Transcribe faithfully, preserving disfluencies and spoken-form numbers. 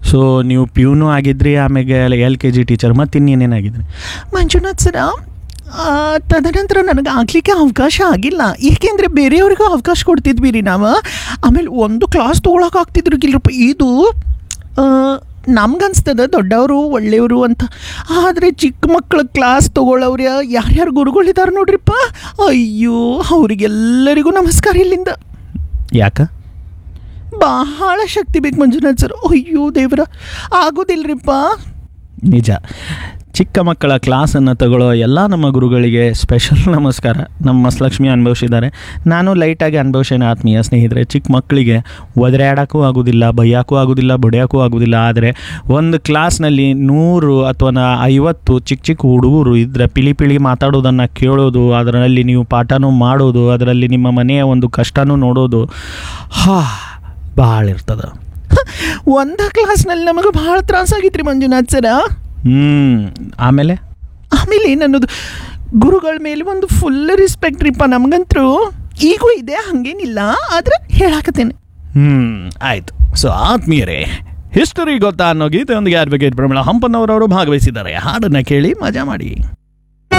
So ನೀವು ಪ್ಯೂನು ಆಗಿದ್ರಿ, ಆಮೇಲೆ L K G teacher, ಮತ್ತು ಇನ್ನೇನೇನಾಗಿದ್ರಿ? ಮಂಜುನಾಥ್ ಸರ, ಆ, ತದನಂತರ ನನಗೆ ಆಗಲಿಕ್ಕೆ ಅವಕಾಶ ಆಗಿಲ್ಲ. ಏಕೆಂದರೆ ಬೇರೆಯವ್ರಿಗೂ ಅವಕಾಶ ಕೊಡ್ತಿದ್ವಿ ರೀ ನಾವು. ಆಮೇಲೆ ಒಂದು ಕ್ಲಾಸ್ ತೊಗೊಳಕ್ಕೆ ಆಗ್ತಿದ್ರಿಗಿಲ್ಲರಪ್ಪ. ಇದು ನಮ್ಗನ್ಸ್ತದ ದೊಡ್ಡವರು ಒಳ್ಳೆಯವರು ಅಂತ, ಆದರೆ ಚಿಕ್ಕ ಮಕ್ಕಳ ಕ್ಲಾಸ್ ತೊಗೊಳ್ಳೋರು ಯಾರ್ಯಾರು ಗುರುಗಳಿದ್ದಾರೆ ನೋಡ್ರಿಪ್ಪ, ಅಯ್ಯೋ ಅವರಿಗೆಲ್ಲರಿಗೂ ನಮಸ್ಕಾರ ಇಲ್ಲಿಂದ. ಯಾಕೆ? ಬಹಳ ಶಕ್ತಿ ಬೇಕು ಮಂಜುನಾಥ್ ಸರ್. ಅಯ್ಯೋ ದೇವರ, ಆಗೋದಿಲ್ರಿಪ್ಪ. ನಿಜ, ಚಿಕ್ಕ ಮಕ್ಕಳ ಕ್ಲಾಸನ್ನು ತಗೊಳ್ಳೋ ಎಲ್ಲ ನಮ್ಮ ಗುರುಗಳಿಗೆ ಸ್ಪೆಷಲ್ ನಮಸ್ಕಾರ. ನಮ್ಮ ಮಸ್ಲಕ್ಷ್ಮಿ ಅನುಭವಿಸಿದ್ದಾರೆ, ನಾನು ಲೈಟಾಗಿ ಅನುಭವಿಸೇನೆ ಆತ್ಮೀಯ ಸ್ನೇಹಿತರೆ. ಚಿಕ್ಕ ಮಕ್ಕಳಿಗೆ ಒದರಾಡೋಕ್ಕೂ ಆಗೋದಿಲ್ಲ, ಬೈಯೋಕ್ಕೂ ಆಗೋದಿಲ್ಲ, ಬಡಿಯೋಕ್ಕೂ ಆಗೋದಿಲ್ಲ. ಆದರೆ ಒಂದು ಕ್ಲಾಸ್ನಲ್ಲಿ ನೂರು ಅಥವಾ ಐವತ್ತು ಚಿಕ್ಕ ಚಿಕ್ಕ ಹುಡುಗರು ಇದ್ದರೆ ಪಿಳಿ ಪಿಳಿ ಮಾತಾಡೋದನ್ನು ಕೇಳೋದು, ಅದರಲ್ಲಿ ನೀವು ಪಾಠನೂ ಮಾಡೋದು, ಅದರಲ್ಲಿ ನಿಮ್ಮ ಮನೆಯ ಒಂದು ಕಷ್ಟನೂ ನೋಡೋದು, ಹಾ ಭಾಳ ಇರ್ತದೆ. ಒಂದು ಕ್ಲಾಸ್ನಲ್ಲಿ ನಮಗೆ ಭಾಳ ತ್ರಾಸಾಗಿತ್ತು ರೀ ಮಂಜುನಾಥ್ ಸರ. ಹ್ಞೂ ಆಮೇಲೆ ಆಮೇಲೆ ಏನನ್ನೋದು, ಗುರುಗಳ ಮೇಲೆ ಒಂದು ಫುಲ್ ರೆಸ್ಪೆಕ್ಟ್ ರೀಪ್ಪ ನಮಗಂತರೂ. ಈಗೂ ಇದೆ, ಹಾಗೇನಿಲ್ಲ, ಆದರೆ ಹೇಳಾಕತ್ತೇನೆ. ಹ್ಞೂ ಆಯಿತು. ಸೊ ಆತ್ಮೀಯರೇ, ಹಿಸ್ಟರಿ ಗೊತ್ತಾ ಅನ್ನೋ ಗೀತೆಯೊಂದಿಗೆ ಅಡ್ವೊಕೇಟ್ ಪ್ರಮೀಳಾ ಹಂಪನ್ನವರವರು ಭಾಗವಹಿಸಿದ್ದಾರೆ. ಹಾಡನ್ನು ಕೇಳಿ ಮಜಾ ಮಾಡಿ.